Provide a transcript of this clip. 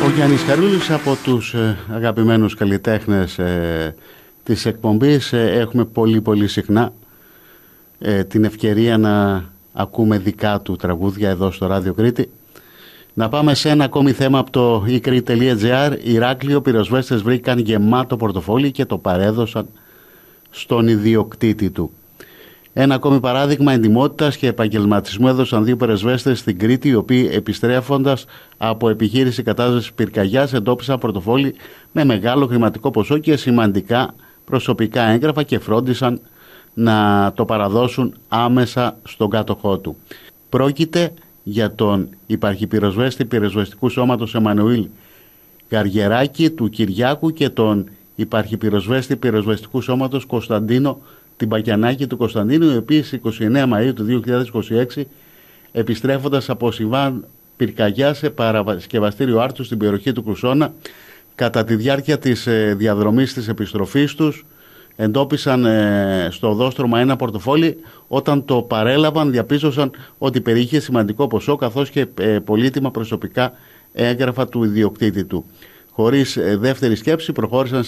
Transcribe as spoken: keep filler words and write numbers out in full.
Ο Γιάννης Χαρούλης από τους ε, αγαπημένους καλλιτέχνες ε, της εκπομπής. Ε, έχουμε πολύ πολύ συχνά ε, την ευκαιρία να ακούμε δικά του τραγούδια εδώ στο Ράδιο Κρήτη. Να πάμε σε ένα ακόμη θέμα από το e crete τελεία gr. Ηράκλειο, πυροσβέστες βρήκαν γεμάτο πορτοφόλι και το παρέδωσαν στον ιδιοκτήτη του. Ένα ακόμη παράδειγμα εντιμότητας και επαγγελματισμού έδωσαν δύο πυροσβέστες στην Κρήτη, οι οποίοι επιστρέφοντας από επιχείρηση κατάσβεσης πυρκαγιάς εντόπισαν πορτοφόλι με μεγάλο χρηματικό ποσό και σημαντικά προσωπικά έγγραφα και φρόντισαν να το παραδώσουν άμεσα στον κάτοχό του. Πρόκειται για τον υπαρχιπυροσβέστη πυροσβεστικού σώματος Εμμανουήλ Γαργεράκη του Κυριάκου και τον υπαρχιπυροσβέστη πυροσβεστικού σώματος Κωνσταντίνο Τιμπακιανάκη του Κωνσταντίνου, οι οποίοι στις είκοσι εννέα Μαΐου του δύο χιλιάδες είκοσι έξι, επιστρέφοντας από συμβάν πυρκαγιά σε παρασκευαστήριο Άρτου στην περιοχή του Κρουσόνα, κατά τη διάρκεια της ε, διαδρομής της επιστροφής τους, εντόπισαν ε, στο οδόστρωμα ένα πορτοφόλι. Όταν το παρέλαβαν, διαπίστωσαν ότι περιείχε σημαντικό ποσό καθώς και ε, πολύτιμα προσωπικά έγγραφα του ιδιοκτήτη του. Χωρίς ε, δεύτερη σκέψη, προχώρησαν